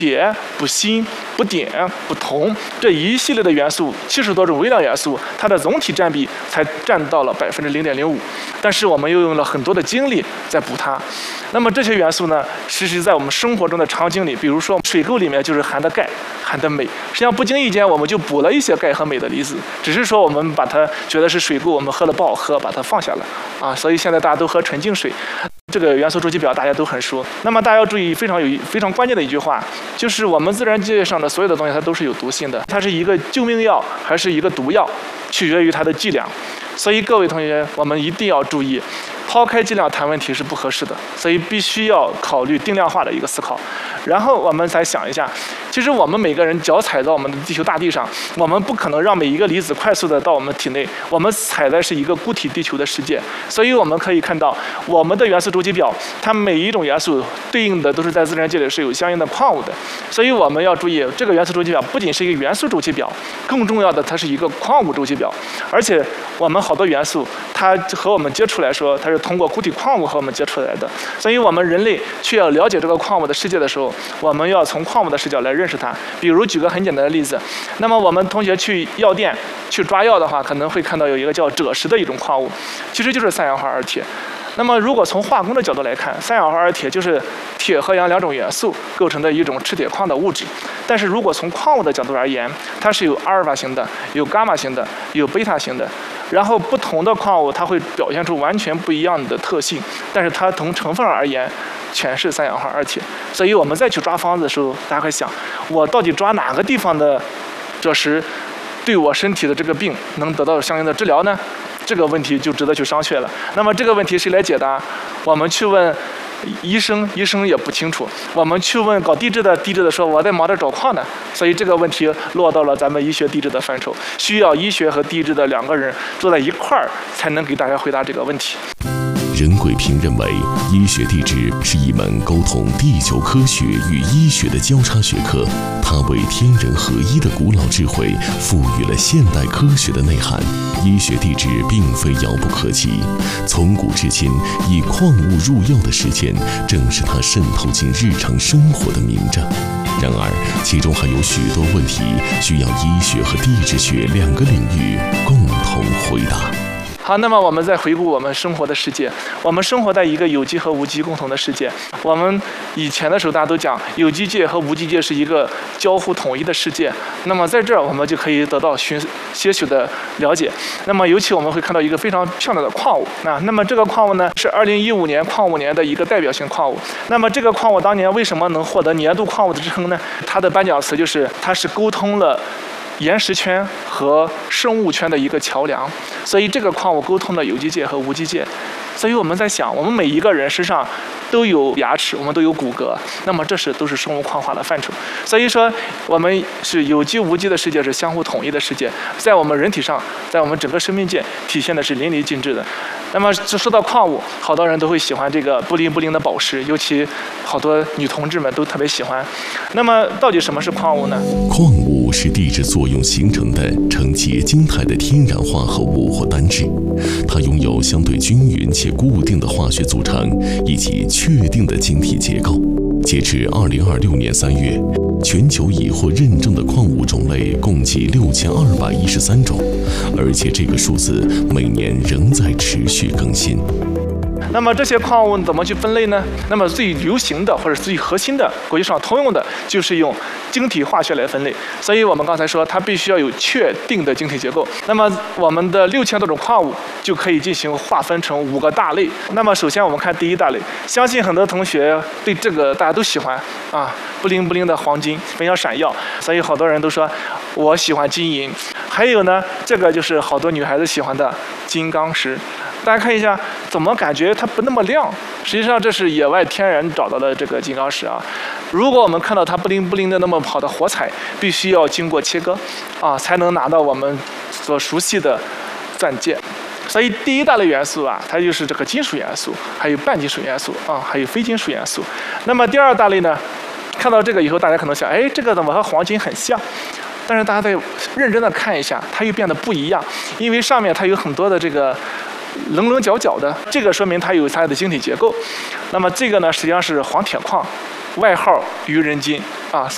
铁、钴、锌、钴碘、钴铜这一系列的元素，70多种微量元素，它的总体占比才占到了0.05%。但是我们又用了很多的精力在补它。那么这些元素呢，其实在我们生活中的场景里，比如说水垢里面就是含的钙、含的镁，实际上不经意间我们就补了一些钙和镁的离子，只是说我们把它觉得是水垢，我们喝了不好喝，把它放下了啊。所以现在大家都喝纯净水。这个元素周期表大家都很熟。那么大家要注意非常关键的一句话，就是我们自然界上的所有的东西它都是有毒性的，它是一个救命药还是一个毒药，取决于它的剂量。所以各位同学，我们一定要注意，抛开剂量谈问题是不合适的，所以必须要考虑定量化的一个思考。然后我们再想一下，其实我们每个人脚踩到我们的地球大地上，我们不可能让每一个离子快速的到我们体内，我们踩的是一个固体地球的世界。所以我们可以看到，我们的元素周期表，它每一种元素对应的都是在自然界里是有相应的矿物的。所以我们要注意，这个元素周期表不仅是一个元素周期表，更重要的它是一个矿物周期表。而且我们好多元素，它和我们接触来说，它是通过固体矿物和我们接触来的。所以我们人类去要了解这个矿物的世界的时候，我们要从矿物的视角来认识它。比如举个很简单的例子，那么我们同学去药店去抓药的话，可能会看到有一个叫赭石的一种矿物，其实就是3氧化二铁。那么如果从化工的角度来看，3氧化二铁就是铁和氧2种元素构成的一种赤铁矿的物质。但是如果从矿物的角度而言，它是有阿尔法型的，有伽马型的，有贝塔型的。然后不同的矿物它会表现出完全不一样的特性，但是它从成分而言全是3氧化二铁。所以我们再去抓方子的时候，大家会想，我到底抓哪个地方的赭石对我身体的这个病能得到相应的治疗呢？这个问题就值得去商榷了。那么这个问题谁来解答？我们去问医生，医生也不清楚；我们去问搞地质的，地质的说我在忙着找矿呢。所以这个问题落到了咱们医学地质的范畴，需要医学和地质的2个人坐在一块儿，才能给大家回答这个问题。 任贵平认为，医学地质是一门沟通地球科学与医学的交叉学科，它为天人合一的古老智慧赋予了现代科学的内涵。医学地质并非遥不可及，从古至今，以矿物入药的实践，正是它渗透进日常生活的明证。然而，其中还有许多问题需要医学和地质学2个领域共同回答。 好，那么我们再回顾我们生活的世界，我们生活在一个有机和无机共同的世界。我们以前的时候大家都讲，有机界和无机界是一个交互统一的世界。那么在这儿我们就可以得到些许的了解。那么尤其我们会看到一个非常漂亮的矿物啊，那么这个矿物呢是2015年矿物年的一个代表性矿物。那么这个矿物当年为什么能获得年度矿物的之称呢？它的颁奖词就是它是沟通了岩石圈和生物圈的一个桥梁，所以这个矿物沟通了有机界和无机界。所以我们在想，我们每一个人身上都有牙齿，我们都有骨骼，那么这都是生物矿化的范畴。所以说，我们是有机无机的世界是相互统一的世界，在我们人体上，在我们整个生命界体现的是淋漓尽致的。那么说到矿物，好多人都会喜欢这个布灵布灵的宝石，尤其好多女同志们都特别喜欢。那么到底什么是矿物呢？ 矿物是地质作用形成的呈结晶态的天然化合物或单质，它拥有相对均匀且固定的化学组成以及确定的晶体结构。截至2026年3月，全球已获认证的矿物种类共计6213种，而且这个数字每年仍在持续更新。 那么这些矿物怎么去分类呢？那么最流行的或者最核心的、国际上通用的，就是用晶体化学来分类。所以我们刚才说，它必须要有确定的晶体结构。那么我们的6000多种矿物就可以进行划分成5个大类。那么首先我们看第一大类，相信很多同学对这个大家都喜欢啊，布灵布灵的黄金非常闪耀，所以好多人都说我喜欢金银。还有呢，这个就是好多女孩子喜欢的金刚石。大家看一下，怎么感觉它不那么亮？实际上这是野外天然找到的这个金刚石啊。如果我们看到它布灵布灵的那么好的火彩，必须要经过切割啊，才能拿到我们所熟悉的钻戒。所以第一大类元素啊，它就是这个金属元素，还有半金属元素啊，还有非金属元素。那么第二大类呢，看到这个以后，大家可能想，哎，这个怎么和黄金很像？但是大家再认真的看一下，它又变得不一样，因为上面它有很多的这个棱棱角角的，这个说明它有它的晶体结构。那么这个呢，实际上是黄铁矿，外号愚人金啊。